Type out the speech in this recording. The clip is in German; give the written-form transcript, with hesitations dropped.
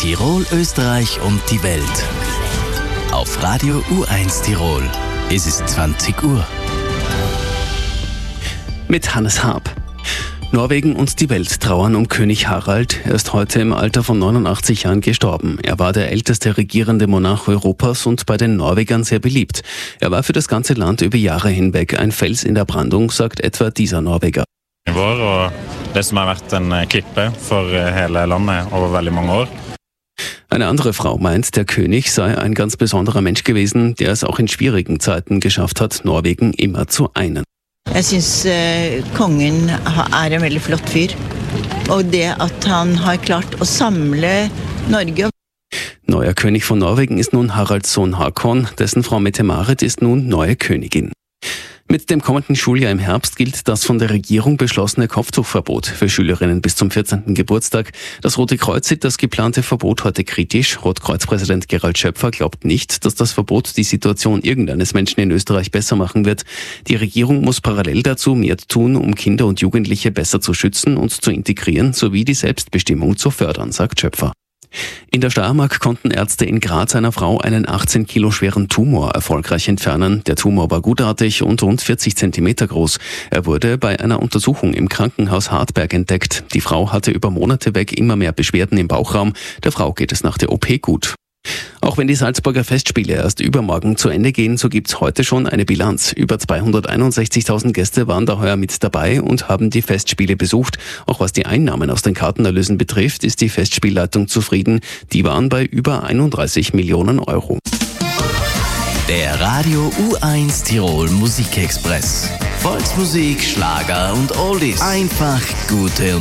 Tirol, Österreich und die Welt. Auf Radio U1 Tirol. Es ist 20 Uhr. Mit Hannes Haab. Norwegen und die Welt trauern um König Harald. Er ist heute im Alter von 89 Jahren gestorben. Er war der älteste regierende Monarch Europas und bei den Norwegern sehr beliebt. Er war für das ganze Land über Jahre hinweg ein Fels in der Brandung, sagt etwa dieser Norweger. Det som har vært en klippe for hele landet over veldig mange år. Eine andere Frau meint, der König sei ein ganz besonderer Mensch gewesen, der es auch in schwierigen Zeiten geschafft hat, Norwegen immer zu einen. Jeg synes kongen en veldig flott fyr, og det at han har klart å samle Norge. Neuer König von Norwegen ist nun Haralds Sohn Håkon, dessen Frau Mette-Marit ist nun neue Königin. Mit dem kommenden Schuljahr im Herbst gilt das von der Regierung beschlossene Kopftuchverbot für Schülerinnen bis zum 14. Geburtstag. Das Rote Kreuz sieht das geplante Verbot heute kritisch. Rotkreuz-Präsident Gerald Schöpfer glaubt nicht, dass das Verbot die Situation irgendeines Menschen in Österreich besser machen wird. Die Regierung muss parallel dazu mehr tun, um Kinder und Jugendliche besser zu schützen und zu integrieren, sowie die Selbstbestimmung zu fördern, sagt Schöpfer. In der Steiermark konnten Ärzte in Graz einer Frau einen 18 Kilo schweren Tumor erfolgreich entfernen. Der Tumor war gutartig und rund 40 Zentimeter groß. Er wurde bei einer Untersuchung im Krankenhaus Hartberg entdeckt. Die Frau hatte über Monate weg immer mehr Beschwerden im Bauchraum. Der Frau geht es nach der OP gut. Auch wenn die Salzburger Festspiele erst übermorgen zu Ende gehen, so gibt's heute schon eine Bilanz. Über 261.000 Gäste waren da heuer mit dabei und haben die Festspiele besucht. Auch was die Einnahmen aus den Kartenerlösen betrifft, ist die Festspielleitung zufrieden. Die waren bei über 31 Millionen Euro. Der Radio U1 Tirol Musikexpress. Volksmusik, Schlager und Oldies. Einfach gute